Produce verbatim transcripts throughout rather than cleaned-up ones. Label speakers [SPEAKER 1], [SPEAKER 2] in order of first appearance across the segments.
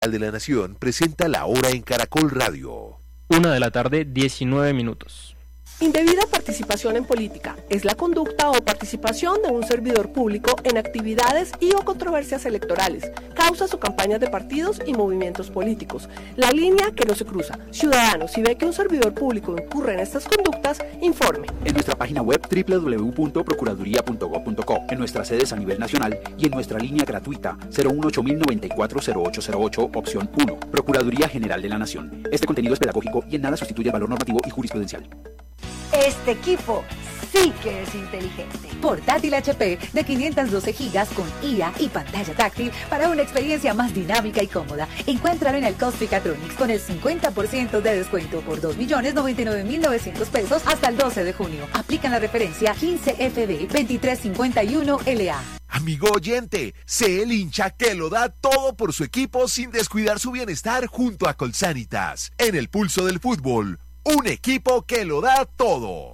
[SPEAKER 1] de la Nación presenta La Hora en Caracol Radio.
[SPEAKER 2] Una de la tarde, diecinueve minutos.
[SPEAKER 3] Indebida participación en política es la conducta o participación de un servidor público en actividades y o controversias electorales, causas o campañas de partidos y movimientos políticos. La línea que no se cruza. Ciudadanos, si ve que un servidor público incurre en estas conductas, informe.
[SPEAKER 4] En nuestra página web doble u doble u doble u punto procuraduría punto gob punto co, en nuestras sedes a nivel nacional y en nuestra línea gratuita cero uno ocho mil noventa y cuatro cero ocho cero ocho, opción uno. Procuraduría General de la Nación. Este contenido es pedagógico y en nada sustituye el valor normativo y jurisprudencial.
[SPEAKER 5] Este equipo sí que es inteligente. Portátil H P de quinientos doce gigas con I A y pantalla táctil para una experiencia más dinámica y cómoda. Encuéntralo en el Costricatronics con el cincuenta por ciento de descuento por dos millones noventa y nueve mil novecientos pesos hasta el doce de junio. Aplican la referencia quince F B veintitrés cincuenta y uno L A.
[SPEAKER 1] Amigo oyente, sé el hincha que lo da todo por su equipo sin descuidar su bienestar junto a Colsanitas. En el pulso del fútbol, un equipo que lo da todo.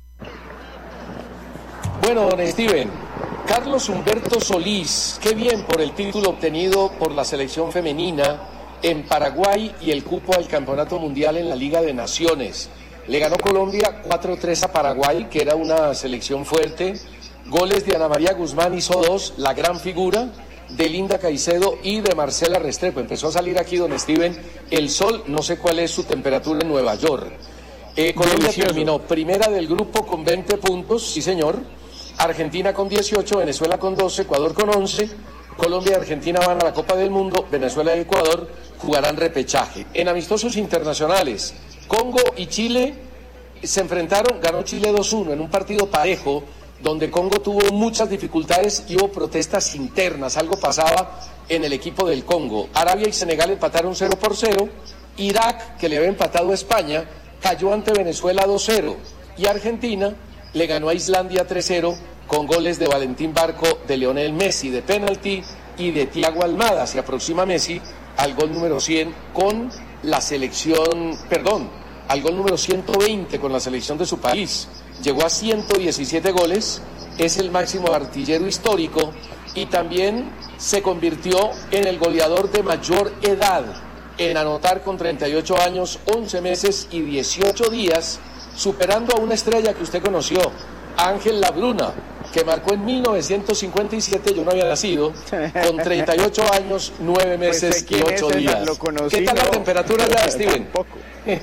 [SPEAKER 6] Bueno, don Steven, Carlos Humberto Solís, qué bien por el título obtenido por la selección femenina en Paraguay y el cupo al Campeonato Mundial en la Liga de Naciones. Le ganó Colombia cuatro tres a Paraguay, que era una selección fuerte. Goles de Ana María Guzmán, hizo dos, la gran figura, de Linda Caicedo y de Marcela Restrepo. Empezó a salir aquí, don Steven, el sol, no sé cuál es su temperatura en Nueva York. Eh, Colombia Delicioso. Terminó primera del grupo con veinte puntos, sí señor. Argentina con dieciocho, Venezuela con doce, Ecuador con once. Colombia y Argentina van a la Copa del Mundo, Venezuela y Ecuador jugarán repechaje. En amistosos internacionales, Congo y Chile se enfrentaron, ganó Chile dos uno en un partido parejo, donde Congo tuvo muchas dificultades y hubo protestas internas, algo pasaba en el equipo del Congo. Arabia y Senegal empataron cero por cero, Irak, que le había empatado a España, cayó ante Venezuela dos cero, y Argentina le ganó a Islandia tres cero con goles de Valentín Barco, de Lionel Messi de penalti y de Thiago Almada. Se aproxima Messi al gol número cien con la selección, perdón, al gol número ciento veinte con la selección de su país. Llegó a ciento diecisiete goles, es el máximo artillero histórico y también se convirtió en el goleador de mayor edad en anotar con treinta y ocho años, once meses y dieciocho días, superando a una estrella que usted conoció, Ángel Labruna, que marcó en mil novecientos cincuenta y siete, yo no había nacido, con treinta y ocho años, nueve meses pues, y ocho días. Lo conocí, ¿qué tal no, la temperatura ya, Steven?
[SPEAKER 7] Poco.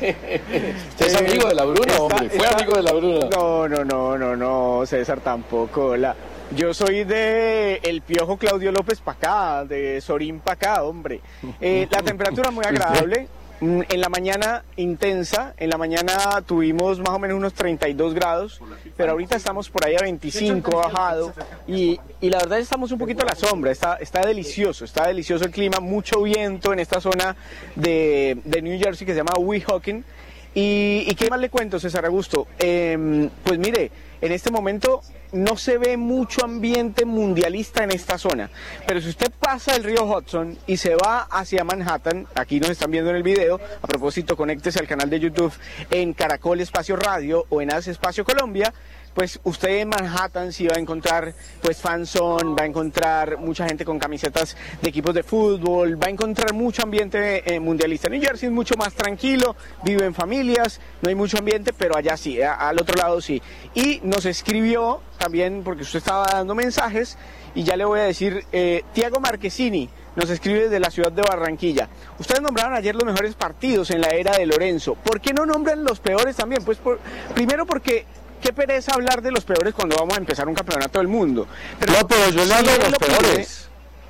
[SPEAKER 6] ¿Usted es amigo de Labruna, está, hombre? ¿Fue está, amigo de Labruna?
[SPEAKER 7] No, no, no, no, no, César tampoco. La, yo soy de El Piojo Claudio López pa' acá, de Sorín pa' acá, hombre. Eh, la temperatura muy agradable. En la mañana intensa, en la mañana tuvimos más o menos unos treinta y dos grados, pero ahorita estamos por ahí a veinticinco bajado y, y la verdad estamos un poquito a la sombra, está, está delicioso, está delicioso el clima, mucho viento en esta zona de, de New Jersey que se llama Weehawken. Y, y qué más le cuento, César Augusto, eh, pues mire, en este momento no se ve mucho ambiente mundialista en esta zona, pero si usted pasa el río Hudson y se va hacia Manhattan, aquí nos están viendo en el video, a propósito, conéctese al canal de YouTube en Caracol Espacio Radio o en Hace Espacio Colombia, pues usted en Manhattan sí va a encontrar pues fanzone, va a encontrar mucha gente con camisetas de equipos de fútbol, va a encontrar mucho ambiente eh, mundialista. New Jersey es mucho más tranquilo, vive en familias, no hay mucho ambiente, pero allá sí, a, al otro lado sí. Y nos escribió también, porque usted estaba dando mensajes, y ya le voy a decir, eh, Tiago Marquesini nos escribe desde la ciudad de Barranquilla. Ustedes nombraron ayer los mejores partidos en la era de Lorenzo. ¿Por qué no nombran los peores también? Pues por, primero porque qué pereza hablar de los peores cuando vamos a empezar un campeonato del mundo. Pero,
[SPEAKER 6] no, pero yo no hablo de los peores.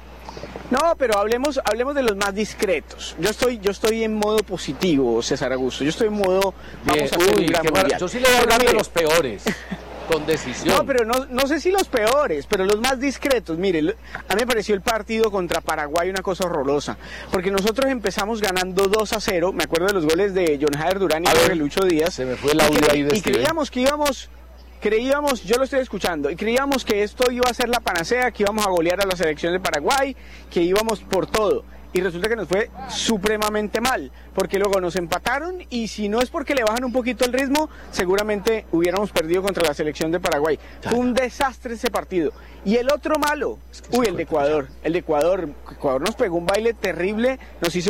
[SPEAKER 7] No, pero hablemos, hablemos de los más discretos. Yo estoy, yo estoy en modo positivo, César Augusto. Yo estoy en modo,
[SPEAKER 6] Bien,
[SPEAKER 7] vamos a hacer
[SPEAKER 6] uy,
[SPEAKER 7] un gran mundial.
[SPEAKER 6] Yo sí le voy a hablar de los peores. Con decisión.
[SPEAKER 7] No, pero no, no sé si los peores, pero los más discretos. Mire, a mí me pareció el partido contra Paraguay una cosa horrorosa, porque nosotros empezamos ganando dos a cero, me acuerdo de los goles de John Jader Durán y de Lucho Díaz.
[SPEAKER 6] Se me fue el audio ahí de
[SPEAKER 7] Y creíamos que íbamos, creíamos, yo lo estoy escuchando, y creíamos que esto iba a ser la panacea, que íbamos a golear a la selección de Paraguay, que íbamos por todo. y resulta que nos fue supremamente mal, porque luego nos empataron y si no es porque le bajan un poquito el ritmo, seguramente hubiéramos perdido contra la selección de Paraguay. Fue un desastre ese partido. Y el otro malo, uy, el de Ecuador, el de Ecuador, Ecuador nos pegó un baile terrible, nos hizo